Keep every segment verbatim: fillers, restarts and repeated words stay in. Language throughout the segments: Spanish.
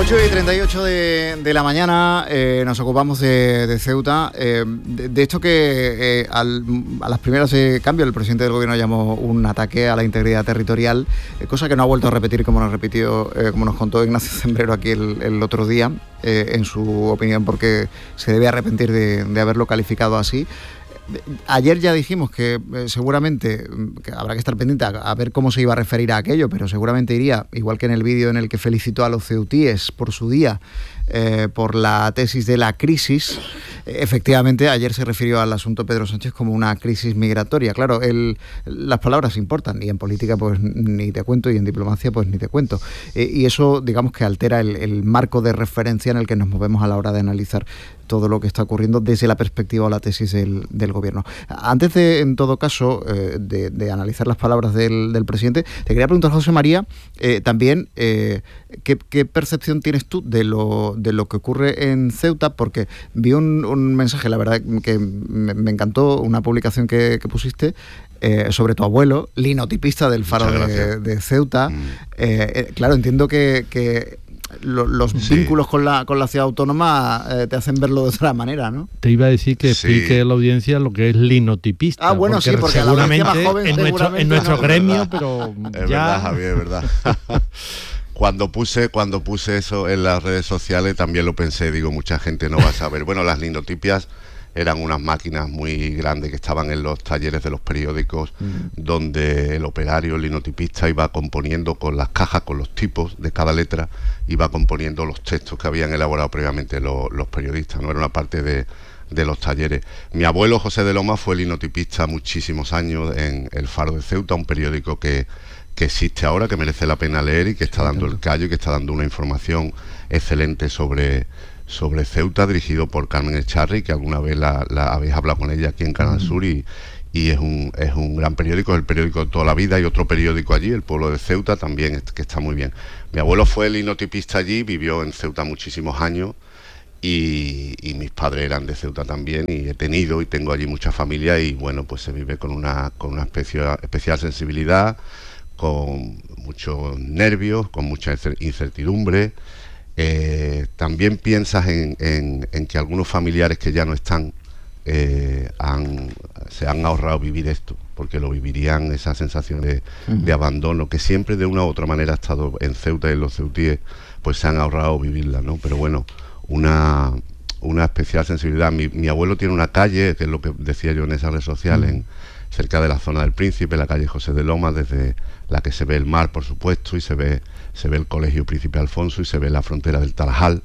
ocho y treinta y ocho de, de la mañana eh, nos ocupamos de, de Ceuta, eh, de, de esto que eh, al, a las primeras de cambio el presidente del gobierno llamó un ataque a la integridad territorial, eh, cosa que no ha vuelto a repetir como nos repitió, eh, como nos contó Ignacio Zembrero aquí el, el otro día, eh, en su opinión, porque se debe arrepentir de, de haberlo calificado así. Ayer ya dijimos que eh, seguramente que habrá que estar pendiente a, a ver cómo se iba a referir a aquello, pero seguramente iría, igual que en el vídeo en el que felicitó a los ceutíes por su día, eh, por la tesis de la crisis. Eh, efectivamente, ayer se refirió al asunto Pedro Sánchez como una crisis migratoria. Claro, el, las palabras importan, y en política pues ni te cuento, y en diplomacia pues ni te cuento. Eh, y eso, digamos que altera el, el marco de referencia en el que nos movemos a la hora de analizar todo lo que está ocurriendo desde la perspectiva o la tesis del, del gobierno. Antes de, en todo caso, eh, de, de analizar las palabras del, del presidente, te quería preguntar, José María, eh, también, eh, ¿qué, ¿qué percepción tienes tú de lo, de lo que ocurre en Ceuta? Porque vi un, un mensaje, la verdad, que me, me encantó, una publicación que, que pusiste, Eh, sobre tu abuelo, linotipista del Faro de, de Ceuta. Mm. Eh, eh, claro, entiendo que, que lo, los sí. vínculos con la con la ciudad autónoma eh, te hacen verlo de otra manera, ¿no? Te iba a decir que sí. explique a la audiencia lo que es linotipista. Ah, bueno, porque sí, porque seguramente a la más joven, en nuestro, en nuestro no, gremio, pero es ya... verdad, Javier, es verdad. Cuando puse, cuando puse eso en las redes sociales también lo pensé, digo, mucha gente no va a saber. Bueno, las linotipias eran unas máquinas muy grandes que estaban en los talleres de los periódicos, mm. donde el operario, el linotipista, iba componiendo con las cajas, con los tipos de cada letra, iba componiendo los textos que habían elaborado previamente los, los periodistas, no era una parte de, de los talleres. Mi abuelo José de Loma fue linotipista muchísimos años en El Faro de Ceuta, un periódico que, que existe ahora, que merece la pena leer y que está dando el callo y que está dando una información excelente sobre... sobre Ceuta, dirigido por Carmen Echarri, que alguna vez la, la habéis hablado con ella aquí en Canal uh-huh. Sur, y, y es un es un gran periódico, es el periódico de toda la vida. Hay otro periódico allí, El Pueblo de Ceuta, también, que está muy bien. Mi abuelo fue linotipista allí, vivió en Ceuta muchísimos años, y, y mis padres eran de Ceuta también, y he tenido y tengo allí mucha familia, y bueno, pues se vive con una, con una especie, especial sensibilidad, con muchos nervios, con mucha incertidumbre. Eh, también piensas en, en, en que algunos familiares que ya no están eh, han, se han ahorrado vivir esto, porque lo vivirían, esa sensación de, uh-huh. de abandono, que siempre de una u otra manera ha estado en Ceuta y en los ceutíes, pues se han ahorrado vivirla, ¿no? Pero bueno, una, una especial sensibilidad. Mi, mi abuelo tiene una calle, que es lo que decía yo en esa red social, uh-huh. en, cerca de la zona del Príncipe, la calle José de Loma, desde la que se ve el mar, por supuesto, y se ve se ve el Colegio Príncipe Alfonso y se ve la frontera del Tarajal,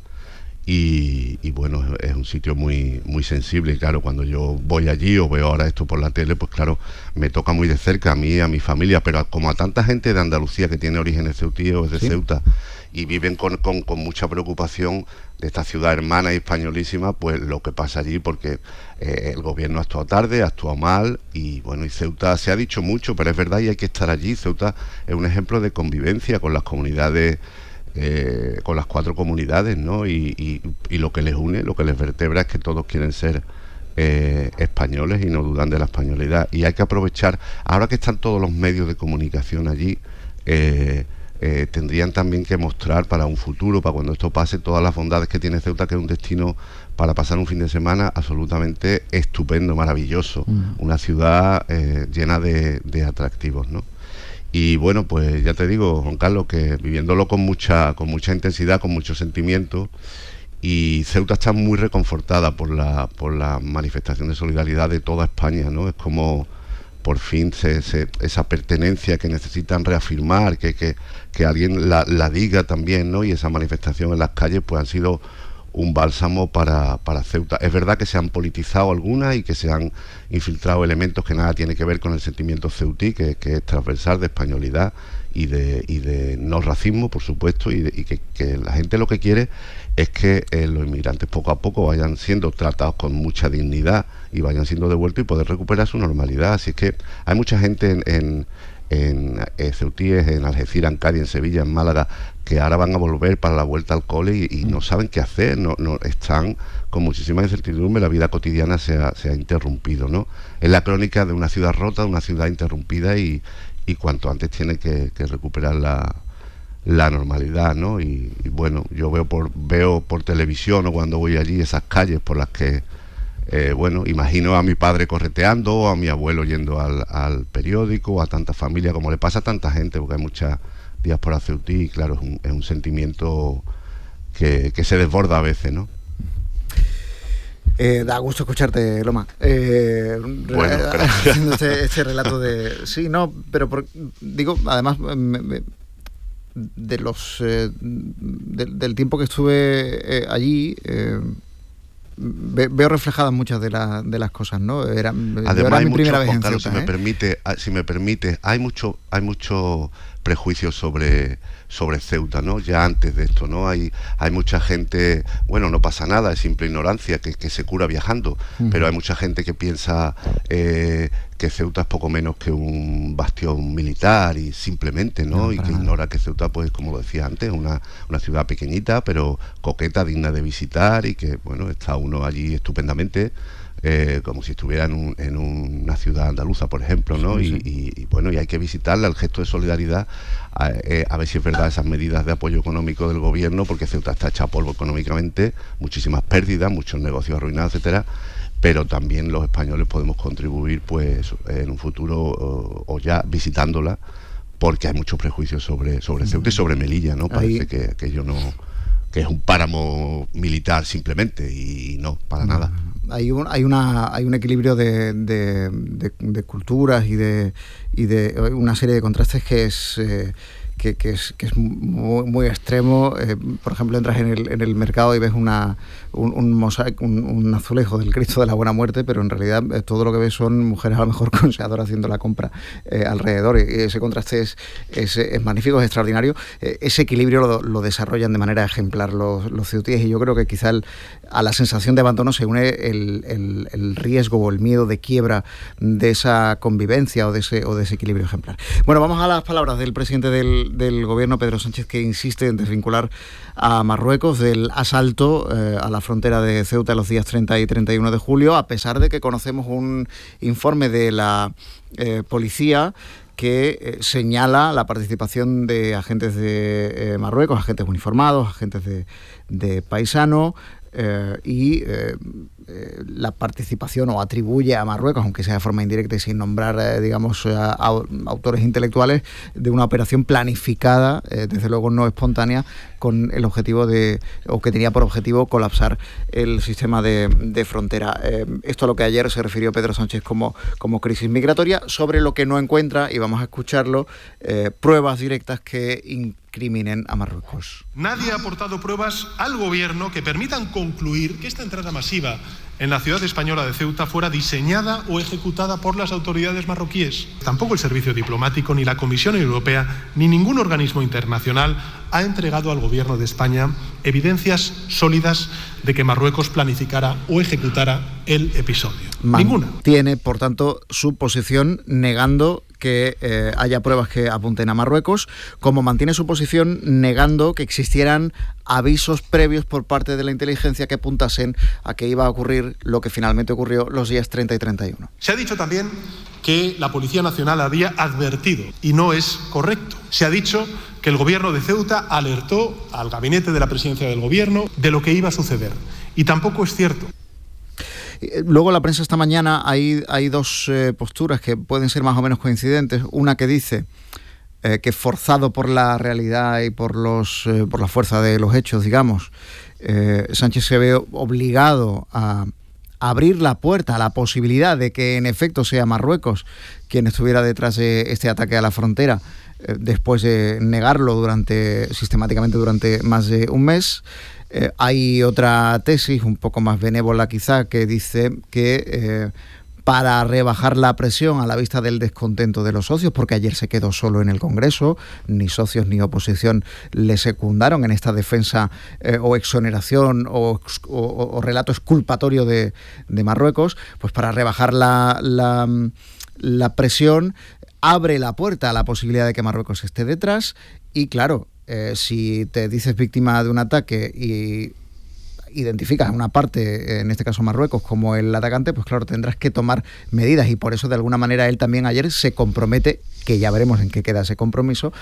y, y bueno, es un sitio muy muy sensible, y claro, cuando yo voy allí o veo ahora esto por la tele, pues claro, me toca muy de cerca a mí, a mi familia, pero como a tanta gente de Andalucía que tiene orígenes ceutíes o de ¿Sí? Ceuta, y viven con, con, con mucha preocupación de esta ciudad hermana y españolísima, pues lo que pasa allí, porque eh, el gobierno ha actuado tarde, ha actuado mal, y bueno, y Ceuta se ha dicho mucho, pero es verdad y hay que estar allí. Ceuta es un ejemplo de convivencia con las comunidades, eh, con las cuatro comunidades, ¿no? Y, y, y lo que les une, lo que les vertebra es que todos quieren ser eh, españoles y no dudan de la españolidad, y hay que aprovechar, ahora que están todos los medios de comunicación allí, eh, Eh, tendrían también que mostrar para un futuro, para cuando esto pase, todas las bondades que tiene Ceuta, que es un destino para pasar un fin de semana absolutamente estupendo, maravilloso, mm. una ciudad eh, llena de, de atractivos, ¿no? Y bueno, pues ya te digo, Juan Carlos, que viviéndolo con mucha con mucha intensidad, con mucho sentimiento, y Ceuta está muy reconfortada por la por la manifestación de solidaridad de toda España, ¿no? Es como por fin se, se, esa pertenencia que necesitan reafirmar, que, que, que alguien la, la diga también, ¿no? Y esa manifestación en las calles pues han sido un bálsamo para, para Ceuta. Es verdad que se han politizado algunas y que se han infiltrado elementos que nada tiene que ver con el sentimiento ceutí, que, que es transversal, de españolidad y de, y de no racismo, por supuesto, y, de, y que, que la gente lo que quiere es que eh, los inmigrantes poco a poco vayan siendo tratados con mucha dignidad y vayan siendo devueltos y poder recuperar su normalidad. Así es que hay mucha gente en, en, en eh, ceutíes, en Algeciras, en Cádiz, en Sevilla, en Málaga, que ahora van a volver para la vuelta al cole y, y no saben qué hacer, no, no están con muchísima incertidumbre, la vida cotidiana se ha, se ha interrumpido, ¿no? Es la crónica de una ciudad rota, de una ciudad interrumpida, y, y cuanto antes tiene que, que recuperar la la normalidad, ¿no? Y, y bueno, yo veo por veo por televisión o cuando voy allí esas calles por las que eh, bueno, imagino a mi padre correteando, o a mi abuelo yendo al, al periódico, o a tanta familia, como le pasa a tanta gente, porque hay muchas diáspora ceutí, y claro, es un, es un sentimiento que, que se desborda a veces, ¿no? Eh, da gusto escucharte, Loma. Eh, bueno, haciendo este, este relato de... Sí, no, pero por, digo, además, me, me, de los eh, de, del tiempo que estuve eh, allí... Eh, veo reflejadas muchas de, la, de las cosas, ¿no? Era, Además, era hay mi mucho, primera vez en Carlos, Ceuta, si ¿eh? me permite, si me permite, hay mucho, hay mucho prejuicio sobre, sobre Ceuta, ¿no? Ya antes de esto, ¿no? Hay, hay mucha gente, bueno, no pasa nada, es simple ignorancia que, que se cura viajando, uh-huh. pero hay mucha gente que piensa eh, que Ceuta es poco menos que un bastión militar y simplemente, ¿no? no y que nada. Ignora que Ceuta, pues, como lo decía antes, una, una ciudad pequeñita, pero coqueta, digna de visitar, y que, bueno, está uno allí estupendamente. Eh, como si estuviera en, un, en una ciudad andaluza, por ejemplo, ¿no? Sí, sí. Y, y, y bueno, y hay que visitarla, el gesto de solidaridad, a, eh, a ver si es verdad esas medidas de apoyo económico del gobierno, porque Ceuta está hecha polvo económicamente, muchísimas pérdidas, muchos negocios arruinados, etcétera, pero también los españoles podemos contribuir, pues, en un futuro o, o ya visitándola, porque hay muchos prejuicios sobre, sobre Ceuta y sobre Melilla, ¿no? Parece Ahí. que, que yo no... que es un páramo militar simplemente, y no, para no. nada. Hay un, hay una hay un equilibrio de, de, de, de culturas y de y de una serie de contrastes que es eh, que, que es que es muy, muy extremo. Eh, por ejemplo, entras en el en el mercado y ves una un, un mosaico, un, un azulejo del Cristo de la Buena Muerte, pero en realidad eh, todo lo que ves son mujeres a lo mejor con seador haciendo la compra eh, alrededor. Y ese contraste es, es, es magnífico, es extraordinario. Eh, ese equilibrio lo, lo desarrollan de manera ejemplar los, los ceutíes, y yo creo que quizá el, a la sensación de abandono se une el, el, el riesgo o el miedo de quiebra de esa convivencia o de ese, o de ese equilibrio ejemplar. Bueno, vamos a las palabras del presidente del, del gobierno, Pedro Sánchez, que insiste en desvincular a Marruecos del asalto eh, a la frontera de Ceuta los días treinta y treinta y uno de julio, a pesar de que conocemos un informe de la eh, policía que eh, señala la participación de agentes de eh, Marruecos, agentes uniformados, agentes de, de paisano, eh, y eh, eh, la participación, o atribuye a Marruecos, aunque sea de forma indirecta y sin nombrar, eh, digamos, a, a autores intelectuales, de una operación planificada, eh, desde luego no espontánea, con el objetivo de, o que tenía por objetivo, colapsar el sistema de, de frontera. Eh, esto a lo que ayer se refirió Pedro Sánchez como, como crisis migratoria, sobre lo que no encuentra, y vamos a escucharlo, eh, pruebas directas que incriminen a Marruecos. Nadie ha aportado pruebas al gobierno que permitan concluir que esta entrada masiva en la ciudad española de Ceuta fuera diseñada o ejecutada por las autoridades marroquíes. Tampoco el Servicio Diplomático, ni la Comisión Europea, ni ningún organismo internacional ha entregado al gobierno de España evidencias sólidas de que Marruecos planificara o ejecutara el episodio. Ninguna. Tiene, por tanto, su posición negando que eh, haya pruebas que apunten a Marruecos, como mantiene su posición negando que existieran avisos previos por parte de la inteligencia que apuntasen a que iba a ocurrir lo que finalmente ocurrió los días treinta y treinta y uno. Se ha dicho también que la Policía Nacional había advertido, y no es correcto. Se ha dicho que el gobierno de Ceuta alertó al gabinete de la presidencia del gobierno de lo que iba a suceder, y tampoco es cierto. Luego en la prensa esta mañana hay, hay dos eh, posturas que pueden ser más o menos coincidentes. Una que dice eh, que, forzado por la realidad y por, los, eh, por la fuerza de los hechos, digamos, eh, Sánchez se ve obligado a abrir la puerta a la posibilidad de que en efecto sea Marruecos quien estuviera detrás de este ataque a la frontera, eh, después de negarlo durante sistemáticamente durante más de un mes. Eh, hay otra tesis, un poco más benévola quizá, que dice que eh, para rebajar la presión a la vista del descontento de los socios, porque ayer se quedó solo en el Congreso, ni socios ni oposición le secundaron en esta defensa eh, o exoneración o, o, o relato exculpatorio de, de Marruecos, pues para rebajar la, la, la presión, abre la puerta a la posibilidad de que Marruecos esté detrás. Y claro, Eh, si te dices víctima de un ataque y identificas a una parte, en este caso Marruecos, como el atacante, pues claro, tendrás que tomar medidas, y por eso de alguna manera él también ayer se compromete, que ya veremos en qué queda ese compromiso,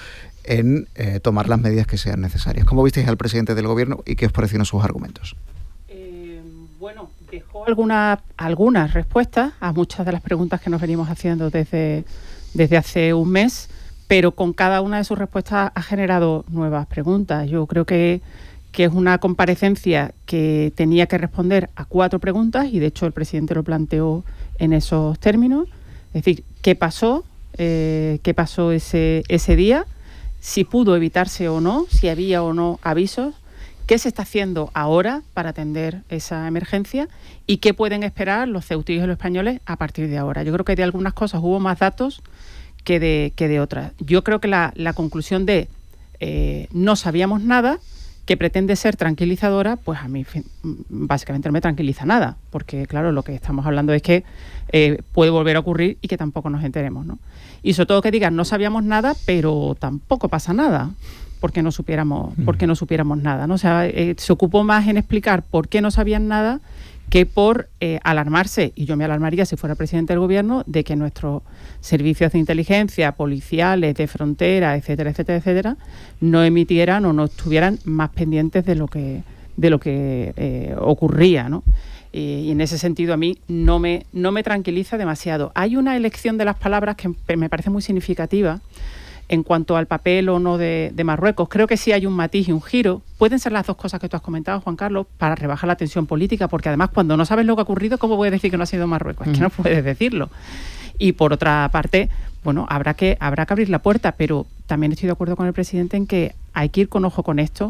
en eh, tomar las medidas que sean necesarias. ¿Cómo visteis al presidente del Gobierno y qué os parecieron sus argumentos? Eh, bueno, dejó algunas algunas respuestas a muchas de las preguntas que nos venimos haciendo desde, desde hace un mes, pero con cada una de sus respuestas ha generado nuevas preguntas. Yo creo que, que es una comparecencia que tenía que responder a cuatro preguntas y de hecho el presidente lo planteó en esos términos. Es decir, ¿qué pasó? Eh, ¿Qué pasó ese, ese día? Si pudo evitarse o no, si había o no avisos, qué se está haciendo ahora para atender esa emergencia y qué pueden esperar los ceutíes y los españoles a partir de ahora. Yo creo que de algunas cosas hubo más datos que de, que de otras. Yo creo que la, la conclusión de eh, no sabíamos nada, que pretende ser tranquilizadora, pues a mí básicamente no me tranquiliza nada, porque claro, lo que estamos hablando es que eh, puede volver a ocurrir y que tampoco nos enteremos, ¿no? Y sobre todo que digan, no sabíamos nada, pero tampoco pasa nada, porque no supiéramos, porque no supiéramos nada, ¿no? O sea, eh, se ocupó más en explicar por qué no sabían nada que por eh, alarmarse, y yo me alarmaría si fuera presidente del Gobierno, de que nuestros servicios de inteligencia, policiales, de frontera, etcétera, etcétera, etcétera, no emitieran o no estuvieran más pendientes de lo que, de lo que eh, ocurría, ¿no? Y, y en ese sentido a mí no me, no me tranquiliza demasiado. Hay una elección de las palabras que me parece muy significativa en cuanto al papel o no de, de Marruecos. Creo que sí hay un matiz y un giro. Pueden ser las dos cosas que tú has comentado, Juan Carlos, para rebajar la tensión política, porque además cuando no sabes lo que ha ocurrido, ¿cómo puedes decir que no ha sido Marruecos? Es que no puedes decirlo. Y por otra parte, bueno, habrá que, habrá que abrir la puerta, pero también estoy de acuerdo con el presidente en que hay que ir con ojo con esto.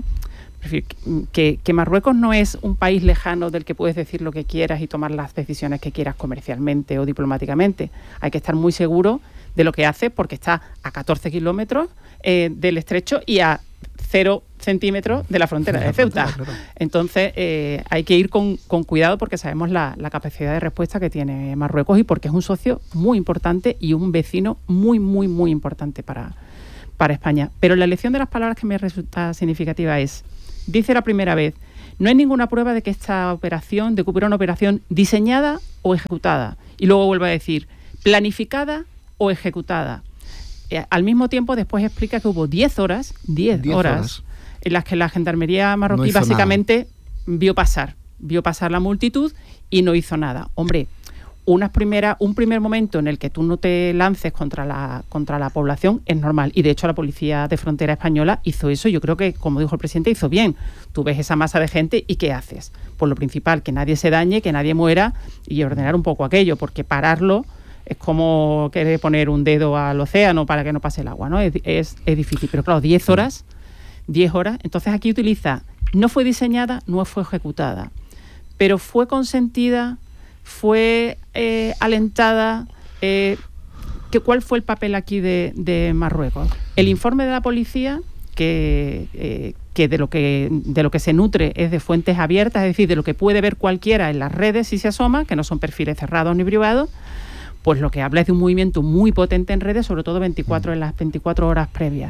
Que, que Marruecos no es un país lejano del que puedes decir lo que quieras y tomar las decisiones que quieras comercialmente o diplomáticamente. Hay que estar muy seguro de lo que hace, porque está a catorce kilómetros eh, del estrecho y a cero centímetros de la frontera de Ceuta. Entonces eh, hay que ir con, con cuidado, porque sabemos la, la capacidad de respuesta que tiene Marruecos y porque es un socio muy importante y un vecino muy, muy, muy importante para, para España. Pero la elección de las palabras que me resulta significativa es, dice la primera vez, no hay ninguna prueba de que esta operación, de que hubiera una operación diseñada o ejecutada. Y luego vuelve a decir, planificada o ejecutada. Eh, al mismo tiempo, después explica que hubo diez horas, diez horas, en las que la gendarmería marroquí no básicamente nada. vio pasar, vio pasar la multitud y no hizo nada. Hombre, unas primera, un primer momento en el que tú no te lances contra la, contra la población es normal. Y de hecho la Policía de Frontera Española hizo eso. Yo creo que, como dijo el presidente, hizo bien. Tú ves esa masa de gente y ¿qué haces? Por lo principal, que nadie se dañe, que nadie muera y ordenar un poco aquello, porque pararlo es como querer poner un dedo al océano para que no pase el agua, ¿no? Es, es, es difícil. Pero claro, diez horas, diez horas. Entonces aquí utiliza, no fue diseñada, no fue ejecutada, pero fue consentida, fue eh, alentada. Eh, que, ¿Cuál fue el papel aquí de, de Marruecos? El informe de la policía, que, eh, que, de lo que de lo que se nutre es de fuentes abiertas, es decir, de lo que puede ver cualquiera en las redes si se asoma, que no son perfiles cerrados ni privados, pues lo que habla es de un movimiento muy potente en redes, sobre todo veinticuatro en las veinticuatro horas previas.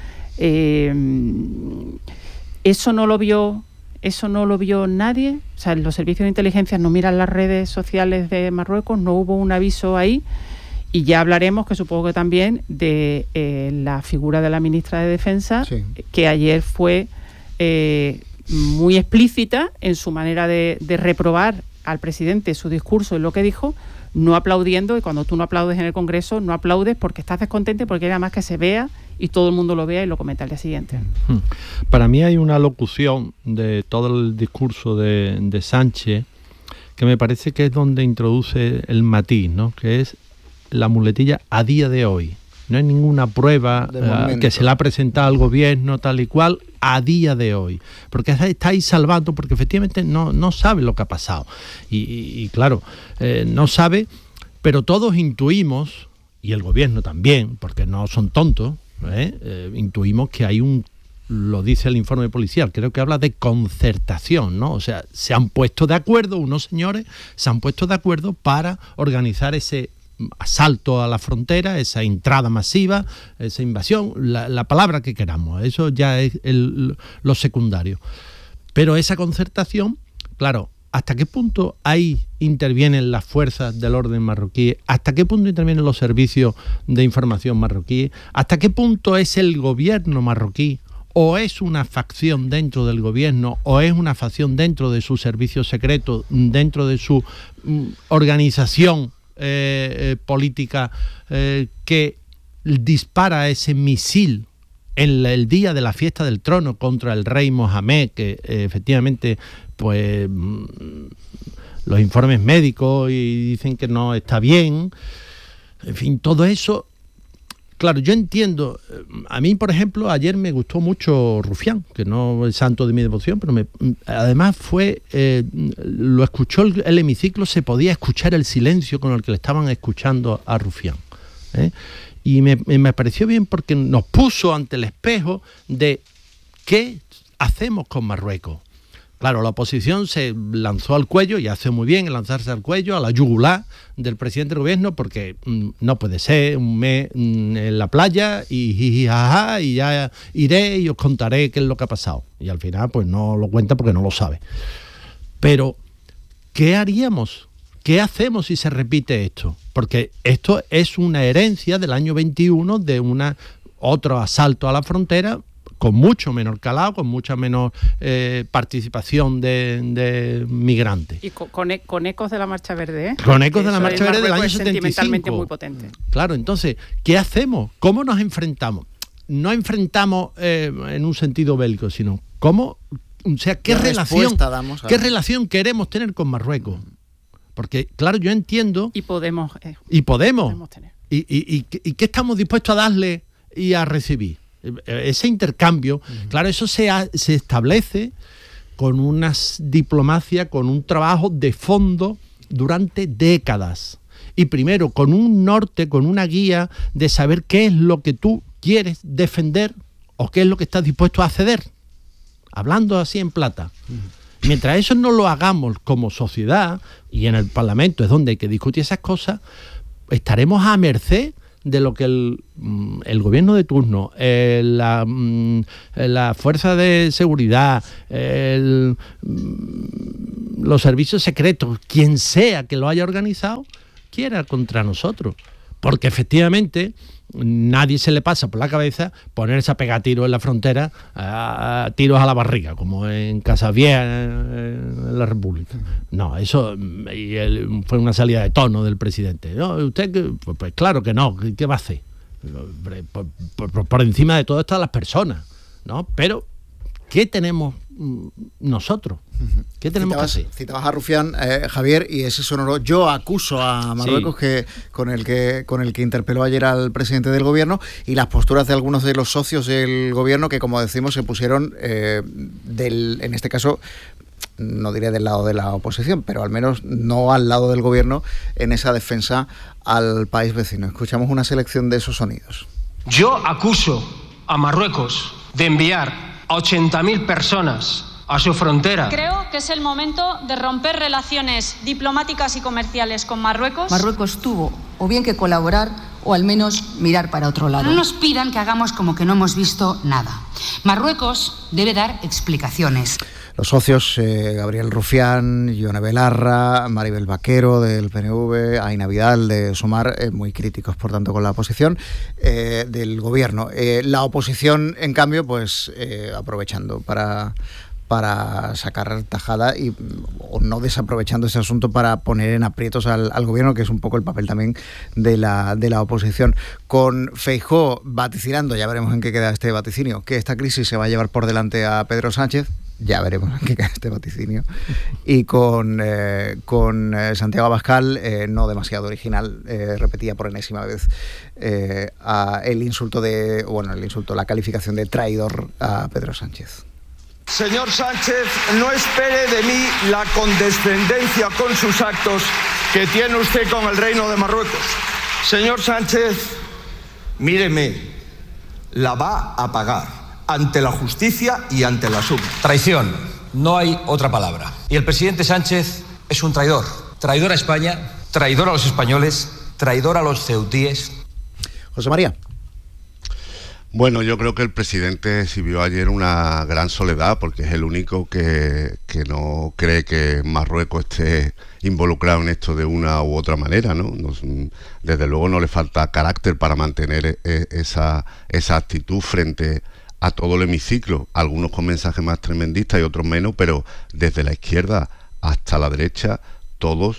Eh, eso no lo vio, eso no lo vio nadie. O sea, los servicios de inteligencia no miran las redes sociales de Marruecos, no hubo un aviso ahí. Y ya hablaremos, que supongo que también, de eh, la figura de la ministra de Defensa, sí, que ayer fue eh, muy explícita en su manera de, de reprobar al presidente su discurso y lo que dijo, no aplaudiendo, y cuando tú no aplaudes en el Congreso, no aplaudes porque estás descontente, porque era más que se vea y todo el mundo lo vea y lo comenta al día siguiente. Para mí hay una locución de todo el discurso de, de Sánchez que me parece que es donde introduce el matiz, ¿no? Que es la muletilla a día de hoy. No hay ninguna prueba uh, que se le ha presentado al gobierno tal y cual a día de hoy. Porque estáis salvando, porque efectivamente no, no sabe lo que ha pasado. Y, y, y claro, eh, no sabe, pero todos intuimos, y el gobierno también, porque no son tontos, ¿eh? Eh, intuimos que hay un, lo dice el informe policial, creo que habla de concertación, ¿no? O sea, se han puesto de acuerdo, unos señores se han puesto de acuerdo para organizar ese asalto a la frontera, esa entrada masiva, esa invasión, la, la palabra que queramos, eso ya es el, lo secundario. Pero esa concertación, claro, ¿hasta qué punto ahí intervienen las fuerzas del orden marroquí? ¿Hasta qué punto intervienen los servicios de información marroquíes? ¿Hasta qué punto es el gobierno marroquí? ¿O es una facción dentro del gobierno? ¿O es una facción dentro de su servicio secreto, dentro de su mm, organización eh, eh, política eh, que dispara ese misil en el día de la fiesta del trono contra el rey Mohamed, que eh, efectivamente pues los informes médicos y dicen que no está bien, en fin, todo eso. Claro, yo entiendo, a mí por ejemplo ayer me gustó mucho Rufián, que no es santo de mi devoción, pero me, además fue, eh, lo escuchó el, el hemiciclo, se podía escuchar el silencio con el que le estaban escuchando a Rufián, ¿eh? Y me, me pareció bien porque nos puso ante el espejo de qué hacemos con Marruecos. Claro, la oposición se lanzó al cuello, y hace muy bien en lanzarse al cuello, a la yugular del presidente del gobierno, porque mmm, no puede ser un mes mmm, en la playa y jiji, jaja, y ya iré y os contaré qué es lo que ha pasado. Y al final pues no lo cuenta porque no lo sabe. Pero, ¿qué haríamos? ¿Qué hacemos si se repite esto? Porque esto es una herencia del año veintiuno de una, otro asalto a la frontera con mucho menor calado, con mucha menor eh, participación de, de migrantes. Y con, con, e, con ecos de la Marcha Verde, ¿eh? Con ecos de la Marcha Verde del año setenta y cinco. Sentimentalmente muy potente. Claro, entonces, ¿qué hacemos? ¿Cómo nos enfrentamos? No enfrentamos eh, en un sentido bélico, sino cómo, o sea, ¿qué, ¿Qué relación, damos a... qué relación queremos tener con Marruecos? Porque, claro, yo entiendo... Y podemos... Eh, y podemos. podemos tener. Y, y, y, ¿Y qué estamos dispuestos a darle y a recibir? Ese intercambio, uh-huh. Claro, eso se, ha, se establece con una diplomacia, con un trabajo de fondo durante décadas. Y primero, con un norte, con una guía de saber qué es lo que tú quieres defender o qué es lo que estás dispuesto a ceder. Hablando así en plata. Uh-huh. Mientras eso no lo hagamos como sociedad, y en el Parlamento es donde hay que discutir esas cosas, estaremos a merced de lo que el, el gobierno de turno, eh, la, la fuerza de seguridad, el, los servicios secretos, quien sea que lo haya organizado, quiera contra nosotros. Porque efectivamente nadie se le pasa por la cabeza ponerse a pegar tiros en la frontera, a, a tiros a la barriga, como en Casavieja, en la República. No, eso y el, fue una salida de tono del presidente. No, usted, pues, pues claro que no, ¿qué va a hacer? Por, por, por encima de todo están las personas, ¿no? Pero, ¿qué tenemos nosotros? ¿Qué tenemos citabas, que hacer? Citabas a Rufián, eh, Javier, y ese sonoro yo acuso a Marruecos, sí. que con el que con el que interpeló ayer al presidente del gobierno, y las posturas de algunos de los socios del gobierno que, como decimos, se pusieron eh, del, en este caso, no diré del lado de la oposición, pero al menos no al lado del gobierno en esa defensa al país vecino. Escuchamos una selección de esos sonidos. Yo acuso a Marruecos de enviar a ochenta mil personas a su frontera. Creo que es el momento de romper relaciones diplomáticas y comerciales con Marruecos. Marruecos tuvo o bien que colaborar o al menos mirar para otro lado. No nos pidan que hagamos como que no hemos visto nada. Marruecos debe dar explicaciones. Los socios, eh, Gabriel Rufián, Ione Belarra, Maribel Vaquero del P N V, Aina Vidal de Sumar, eh, muy críticos, por tanto, con la posición eh, del gobierno. Eh, la oposición, en cambio, pues eh, aprovechando para... para sacar tajada y o no desaprovechando ese asunto para poner en aprietos al, al gobierno, que es un poco el papel también de la, de la oposición. Con Feijóo vaticinando, ya veremos en qué queda este vaticinio, que esta crisis se va a llevar por delante a Pedro Sánchez, ya veremos en qué queda este vaticinio, y con, eh, con eh, Santiago Abascal, eh, no demasiado original, eh, repetía por enésima vez eh, a el insulto de, bueno, el insulto, la calificación de traidor a Pedro Sánchez. Señor Sánchez, no espere de mí la condescendencia con sus actos que tiene usted con el Reino de Marruecos. Señor Sánchez, míreme, la va a pagar ante la justicia y ante la suma. Traición, no hay otra palabra. Y el presidente Sánchez es un traidor. Traidor a España, traidor a los españoles, traidor a los ceutíes. José María. Bueno, yo creo que el presidente exhibió ayer una gran soledad, porque es el único que, que no cree que Marruecos esté involucrado en esto de una u otra manera, ¿no? Nos, desde luego no le falta carácter para mantener e, esa, esa actitud frente a todo el hemiciclo, algunos con mensajes más tremendistas y otros menos, pero desde la izquierda hasta la derecha, todos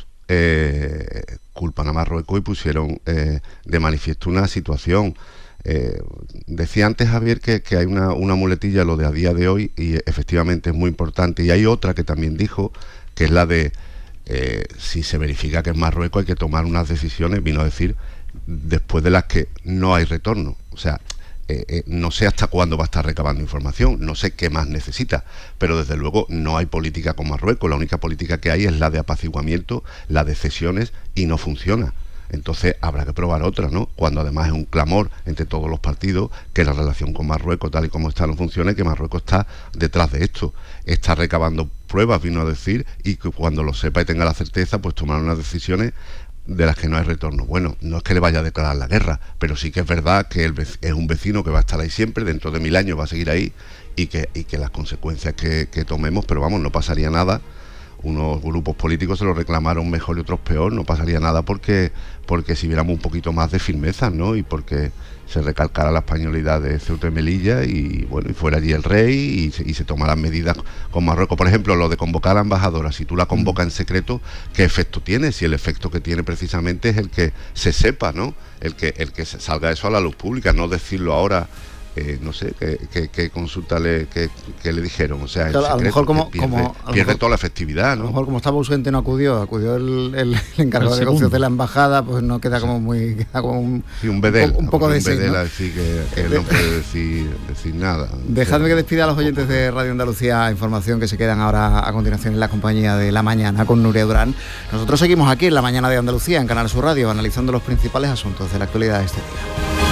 eh, culpan a Marruecos y pusieron eh, de manifiesto una situación. Eh, decía antes Javier que, que hay una, una muletilla, lo de a día de hoy, y efectivamente es muy importante, y hay otra que también dijo, que es la de eh, si se verifica que en Marruecos hay que tomar unas decisiones, vino a decir, después de las que no hay retorno. O sea, eh, eh, no sé hasta cuándo va a estar recabando información, no sé qué más necesita, pero desde luego no hay política con Marruecos, la única política que hay es la de apaciguamiento, la de cesiones, y no funciona. Entonces habrá que probar otra, ¿no? Cuando además es un clamor entre todos los partidos que la relación con Marruecos, tal y como está, no funciona, y que Marruecos está detrás de esto. Está recabando pruebas, vino a decir, y que cuando lo sepa y tenga la certeza, pues tomar unas decisiones de las que no hay retorno. Bueno, no es que le vaya a declarar la guerra, pero sí que es verdad que el es un vecino que va a estar ahí siempre, dentro de mil años va a seguir ahí, y que, y que las consecuencias que, que tomemos, pero vamos, no pasaría nada. Unos grupos políticos se lo reclamaron mejor y otros peor, no pasaría nada porque porque si viéramos un poquito más de firmeza, ¿no? Y porque se recalcara la españolidad de Ceuta y Melilla, y bueno, y fuera allí el rey, y se, y se tomaran medidas con Marruecos. Por ejemplo, lo de convocar a la embajadora, si tú la convocas en secreto, ¿qué efecto tiene? Si el efecto que tiene precisamente es el que se sepa, ¿no? El que, el que salga eso a la luz pública, no decirlo ahora. Eh, no sé, qué que, que consulta le, que, que le dijeron, o sea, claro, secreto, a lo mejor como, pierde, como a lo pierde mejor, toda la efectividad, ¿no? A lo mejor como estaba ausente no acudió, acudió el, el, el encargado el de negocios de la embajada, pues no queda como muy, queda como un, sí, un bedel, un, un poco de un bedel, sí, ¿no? A decir que, que él no puede decir, decir nada. Dejadme que despida a los oyentes de Radio Andalucía Información, que se quedan ahora a continuación en la compañía de La Mañana con Nuria Durán. Nosotros seguimos aquí en La Mañana de Andalucía, en Canal Sur Radio, analizando los principales asuntos de la actualidad de este día.